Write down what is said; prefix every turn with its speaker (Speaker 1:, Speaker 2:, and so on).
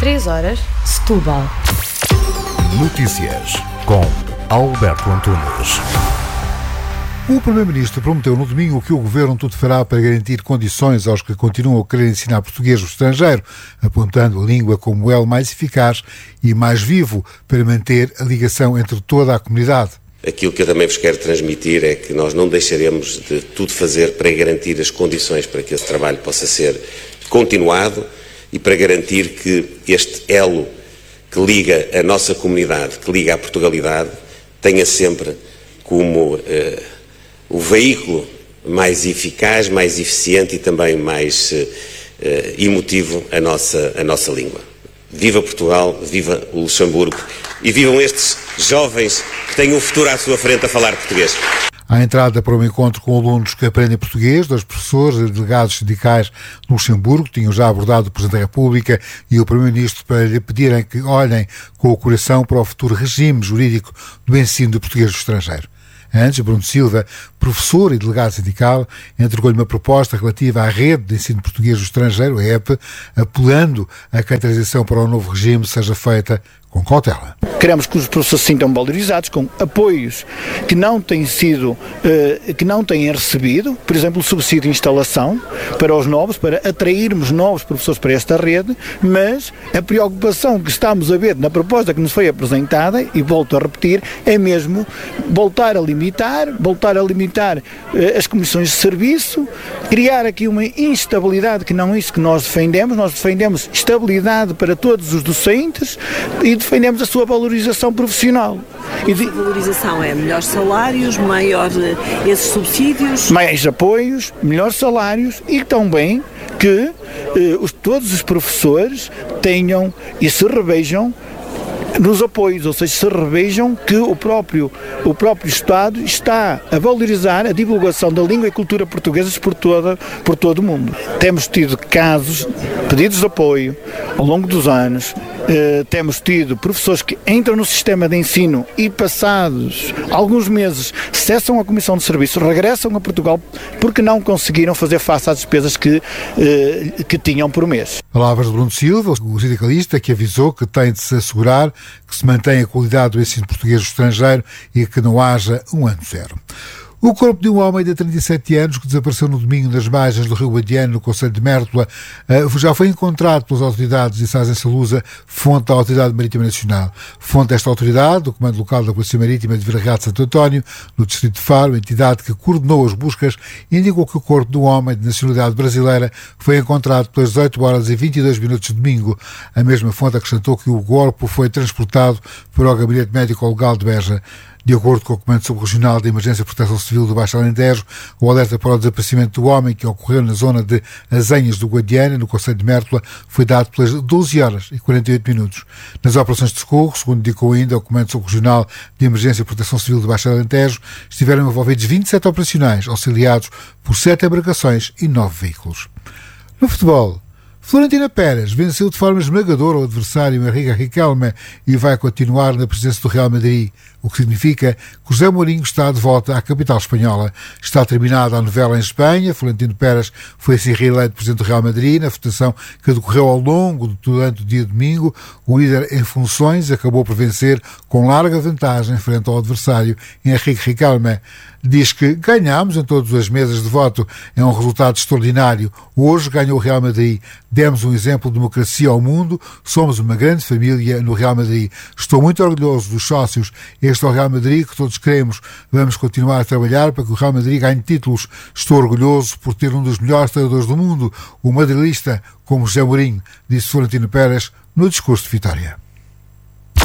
Speaker 1: 3 horas, Setúbal.
Speaker 2: Notícias com Alberto Antunes.
Speaker 3: O Primeiro-Ministro prometeu no domingo que o Governo tudo fará para garantir condições aos que continuam a querer ensinar português no estrangeiro, apontando a língua como o elo mais eficaz e mais vivo para manter a ligação entre toda a comunidade.
Speaker 4: Aquilo que eu também vos quero transmitir é que nós não deixaremos de tudo fazer para garantir as condições para que esse trabalho possa ser continuado e para garantir que este elo que liga a nossa comunidade, que liga a Portugalidade, tenha sempre como o veículo mais eficaz, mais eficiente e também mais emotivo a nossa língua. Viva Portugal, viva o Luxemburgo e vivam estes jovens que têm um futuro à sua frente a falar português.
Speaker 3: À entrada para um encontro com alunos que aprendem português, 2 professores e delegados sindicais no Luxemburgo tinham já abordado o Presidente da República e o Primeiro-Ministro para lhe pedirem que olhem com o coração para o futuro regime jurídico do ensino de português do estrangeiro. Antes, Bruno Silva, professor e delegado sindical, entregou-lhe uma proposta relativa à rede de ensino português do estrangeiro, a EPE, apelando a que a transição para o novo regime seja feita com cautela.
Speaker 5: Queremos que os professores se sintam valorizados com apoios que não têm recebido, por exemplo, o subsídio de instalação para os novos, para atrairmos novos professores para esta rede, mas a preocupação que estamos a ver na proposta que nos foi apresentada, e volto a repetir, é mesmo voltar a limitar as comissões de serviço, criar aqui uma instabilidade que não é isso que nós defendemos estabilidade para todos os docentes e defendemos a sua valorização profissional.
Speaker 6: A valorização é melhores salários, maior esses subsídios?
Speaker 5: Mais apoios, melhores salários e também que todos os professores tenham e se revejam nos apoios, ou seja, se revejam que o próprio Estado está a valorizar a divulgação da língua e cultura portuguesas por todo o mundo. Temos tido casos, pedidos de apoio ao longo dos anos. Temos tido professores que entram no sistema de ensino e passados alguns meses cessam a comissão de serviço, regressam a Portugal porque não conseguiram fazer face às despesas que tinham por mês.
Speaker 3: Palavras de Bruno Silva, o sindicalista que avisou que tem de se assegurar que se mantenha a qualidade do ensino português do estrangeiro e que não haja um ano zero. O corpo de um homem de 37 anos que desapareceu no domingo nas margens do Rio Guadiana, no concelho de Mértola, já foi encontrado pelas autoridades de Sás em Salusa, fonte da Autoridade Marítima Nacional. Fonte desta autoridade, do Comando Local da Polícia Marítima de Vila Real de Santo António, no distrito de Faro, entidade que coordenou as buscas, indicou que o corpo de um homem de nacionalidade brasileira foi encontrado pelas 18 horas e 22 minutos de domingo. A mesma fonte acrescentou que o corpo foi transportado para o Gabinete Médico Legal de Beja. De acordo com o Comando Subregional de Emergência e Proteção Civil do Baixo Alentejo, o alerta para o desaparecimento do homem, que ocorreu na zona de Azenhas do Guadiana, no concelho de Mértola, foi dado pelas 12 horas e 48 minutos. Nas operações de socorro, segundo indicou ainda o Comando Subregional de Emergência e Proteção Civil do Baixo Alentejo, estiveram envolvidos 27 operacionais, auxiliados por 7 embarcações e 9 veículos. No futebol, Florentino Pérez venceu de forma esmagadora o adversário Henrique Riquelme e vai continuar na presença do Real Madrid, o que significa que José Mourinho está de volta à capital espanhola. Está terminada a novela em Espanha. Florentino Pérez foi assim reeleito presidente do Real Madrid na votação que decorreu ao longo durante o dia de domingo. O líder em funções acabou por vencer com larga vantagem frente ao adversário Henrique Riquelme. Diz que ganhámos em todas as mesas de voto. É um resultado extraordinário. Hoje ganhou o Real Madrid. Demos um exemplo de democracia ao mundo. Somos uma grande família no Real Madrid. Estou muito orgulhoso dos sócios. Este é o Real Madrid que todos queremos. Vamos continuar a trabalhar para que o Real Madrid ganhe títulos. Estou orgulhoso por ter um dos melhores treinadores do mundo, o madrilista, como José Mourinho, disse Florentino Pérez no discurso de vitória.